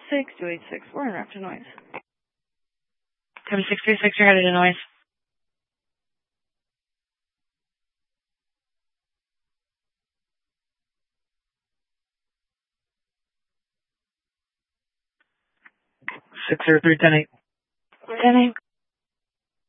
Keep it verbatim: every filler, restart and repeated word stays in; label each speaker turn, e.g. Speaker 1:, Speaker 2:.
Speaker 1: six two eight six. We're in Raptor Noise.
Speaker 2: Kevin six three six, you're headed to Noise. six zero three ten eight. ten eight.